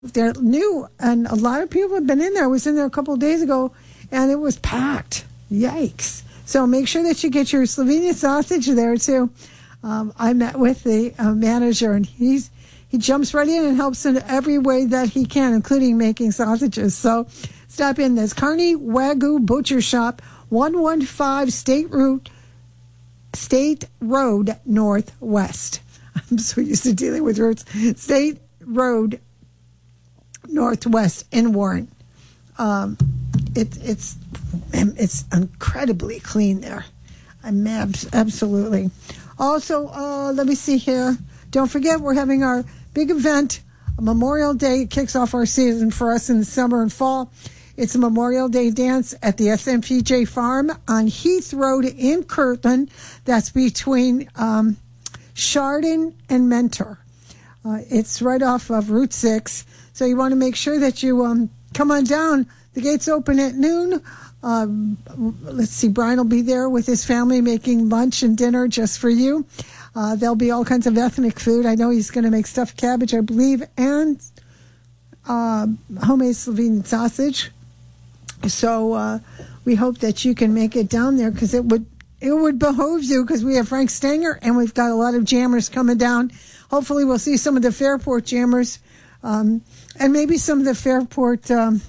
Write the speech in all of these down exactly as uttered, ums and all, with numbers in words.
they're new, and a lot of people have been in there. I was in there a couple of days ago, and it was packed. Yikes. So make sure that you get your Slovenian sausage there, too. Um, I met with the uh, manager, and he's he jumps right in and helps in every way that he can, including making sausages. So stop in. There's Carney Wagyu Butcher Shop, one one five State Route, State Road Northwest. I'm so used to dealing with routes. State Road Northwest in Warren. Um, it, it's it's incredibly clean there. I'm abs- absolutely. Also, uh, let me see here. Don't forget, we're having our big event, Memorial Day. It kicks off our season for us in the summer and fall. It's a Memorial Day dance at the S M P J Farm on Heath Road in Kirtland. That's between um, Chardon and Mentor. Uh, it's right off of Route six. So you want to make sure that you um, come on down. The gates open at noon. Um, let's see, Brian will be there with his family making lunch and dinner just for you. Uh, there'll be all kinds of ethnic food. I know he's going to make stuffed cabbage, I believe, and uh, homemade Slovenian sausage. So uh, we hope that you can make it down there, because it would it would behoove you, because we have Frank Stanger and we've got a lot of jammers coming down. Hopefully we'll see some of the Fairport jammers um, and maybe some of the Fairport um,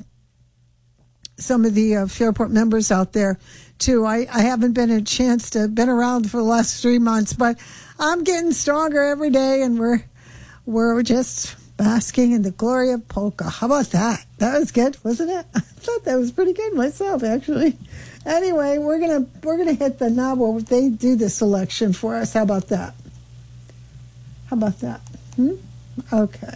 some of the uh, Fairport members out there too. I, I haven't been a chance to been around for the last three months, but I'm getting stronger every day, and we're we're just basking in the glory of polka. How about that? That was good, wasn't it? I thought that was pretty good myself, actually. Anyway, we're gonna we're gonna hit the knob where they do the selection for us. How about that? How about that? Hmm? Okay.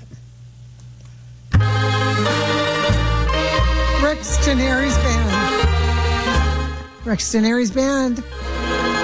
Rex Teneri's band. Rex Teneri's band